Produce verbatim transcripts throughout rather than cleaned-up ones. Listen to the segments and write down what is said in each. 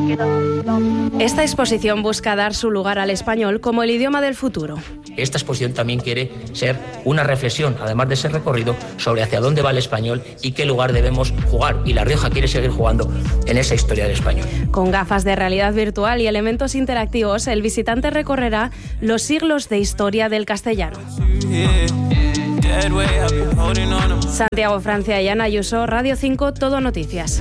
Esta exposición busca dar su lugar al español como el idioma del futuro. Esta exposición también quiere ser una reflexión, además de ser recorrido, sobre hacia dónde va el español y qué lugar debemos jugar. Y La Rioja quiere seguir jugando en esa historia del español. Con gafas de realidad virtual y elementos interactivos, el visitante recorrerá los siglos de historia del castellano. Santiago Francia y Ana Ayuso, Radio cinco, Todo Noticias.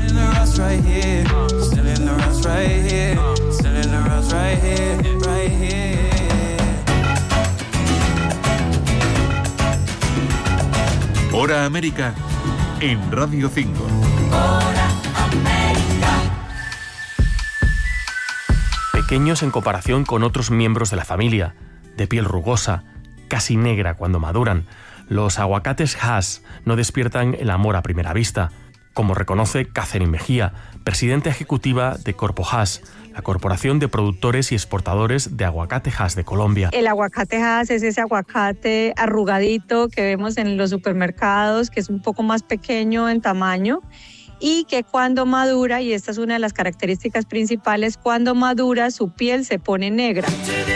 Hora América en Radio cinco. Hora América. Pequeños en comparación con otros miembros de la familia, de piel rugosa, casi negra cuando maduran, los aguacates Hass no despiertan el amor a primera vista, como reconoce Catherine Mejía, presidenta ejecutiva de Corpo Hass, la corporación de productores y exportadores de aguacate Hass de Colombia. El aguacate Hass es ese aguacate arrugadito que vemos en los supermercados, que es un poco más pequeño en tamaño y que cuando madura, y esta es una de las características principales, cuando madura su piel se pone negra.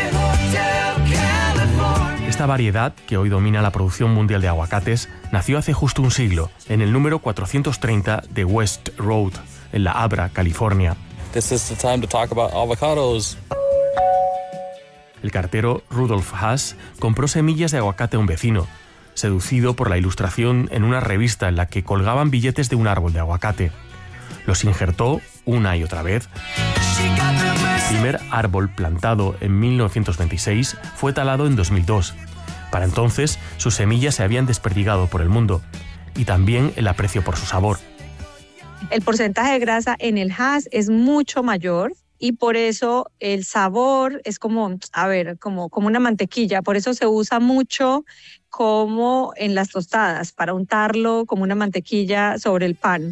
Esta variedad, que hoy domina la producción mundial de aguacates, nació hace justo un siglo, en el número cuatrocientos treinta de West Road, en La Habra, California. This is the time to talk about avocados. El cartero Rudolf Hass compró semillas de aguacate a un vecino, seducido por la ilustración en una revista en la que colgaban billetes de un árbol de aguacate. Los injertó una y otra vez. El primer árbol plantado en mil novecientos veintiséis fue talado en dos mil dos. Para entonces, sus semillas se habían desperdigado por el mundo, y también el aprecio por su sabor. El porcentaje de grasa en el Hass es mucho mayor y por eso el sabor es como, a ver, como, como una mantequilla. Por eso se usa mucho como en las tostadas, para untarlo como una mantequilla sobre el pan.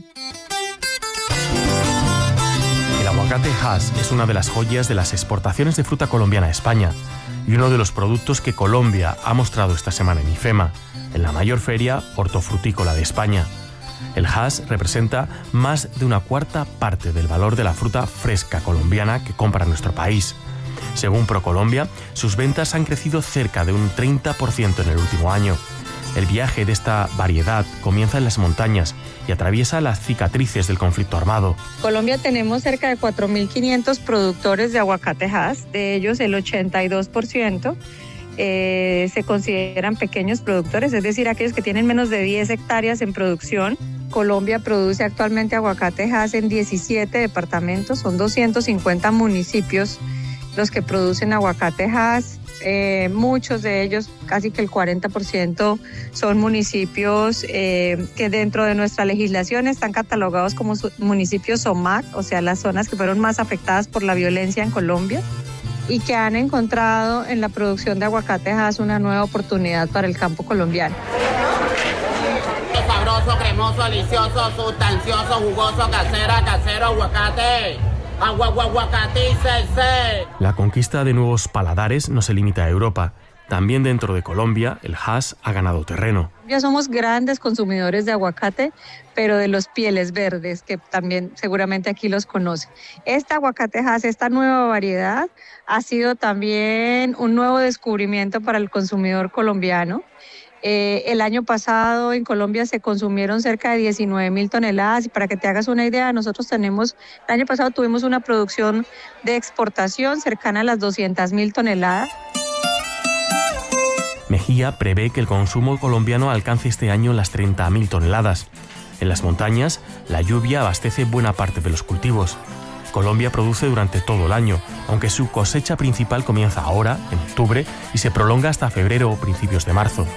El aguacate Hass es una de las joyas de las exportaciones de fruta colombiana a España y uno de los productos que Colombia ha mostrado esta semana en IFEMA, en la mayor feria hortofrutícola de España. El Hass representa más de una cuarta parte del valor de la fruta fresca colombiana que compra nuestro país. Según ProColombia, sus ventas han crecido cerca de un treinta por ciento en el último año. El viaje de esta variedad comienza en las montañas y atraviesa las cicatrices del conflicto armado. En Colombia tenemos cerca de cuatro mil quinientos productores de aguacate Hass, de ellos el ochenta y dos por ciento eh, se consideran pequeños productores, es decir, aquellos que tienen menos de diez hectáreas en producción. Colombia produce actualmente aguacate Hass en diecisiete departamentos, son doscientos cincuenta municipios los que producen aguacate Hass. Eh, muchos de ellos, casi que el cuarenta por ciento, son municipios eh, que dentro de nuestra legislación están catalogados como municipios SOMAC, o sea, las zonas que fueron más afectadas por la violencia en Colombia y que han encontrado en la producción de aguacate Hass una nueva oportunidad para el campo colombiano. Sabroso, cremoso, delicioso, sustancioso, jugoso, casera, casero, aguacate. Agua, agua, aguacate, La conquista de nuevos paladares no se limita a Europa. También dentro de Colombia, el Hass ha ganado terreno. Ya somos grandes consumidores de aguacate, pero de los pieles verdes, que también seguramente aquí los conocen. Este aguacate Hass, esta nueva variedad, ha sido también un nuevo descubrimiento para el consumidor colombiano. Eh, el año pasado en Colombia se consumieron cerca de diecinueve mil toneladas y para que te hagas una idea, nosotros tenemos, el año pasado tuvimos una producción de exportación cercana a las doscientas mil toneladas. Mejía prevé que el consumo colombiano alcance este año las treinta mil toneladas. En las montañas, la lluvia abastece buena parte de los cultivos. Colombia produce durante todo el año, aunque su cosecha principal comienza ahora, en octubre, y se prolonga hasta febrero o principios de marzo.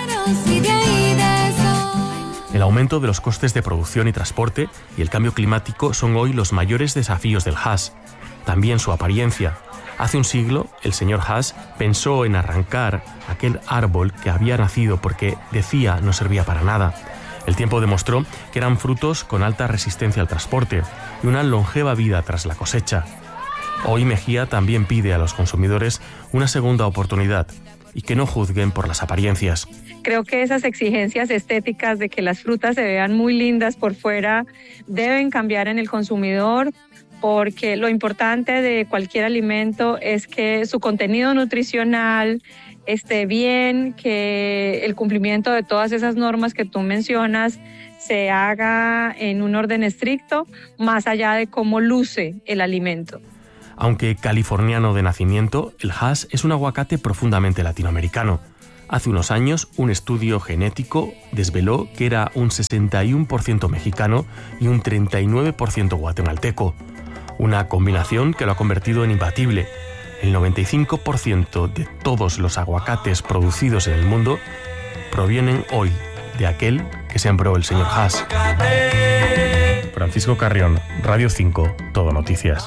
El aumento de los costes de producción y transporte y el cambio climático son hoy los mayores desafíos del Hass. También su apariencia. Hace un siglo, el señor Hass pensó en arrancar aquel árbol que había nacido porque decía no servía para nada. El tiempo demostró que eran frutos con alta resistencia al transporte y una longeva vida tras la cosecha. Hoy Mejía también pide a los consumidores una segunda oportunidad y que no juzguen por las apariencias. Creo que esas exigencias estéticas de que las frutas se vean muy lindas por fuera deben cambiar en el consumidor porque lo importante de cualquier alimento es que su contenido nutricional esté bien, que el cumplimiento de todas esas normas que tú mencionas se haga en un orden estricto, más allá de cómo luce el alimento. Aunque californiano de nacimiento, el Hass es un aguacate profundamente latinoamericano. Hace unos años, un estudio genético desveló que era un sesenta y uno por ciento mexicano y un treinta y nueve por ciento guatemalteco. Una combinación que lo ha convertido en imbatible. El noventa y cinco por ciento de todos los aguacates producidos en el mundo provienen hoy de aquel que sembró el señor Hass. Francisco Carrión, Radio cinco, Todo Noticias.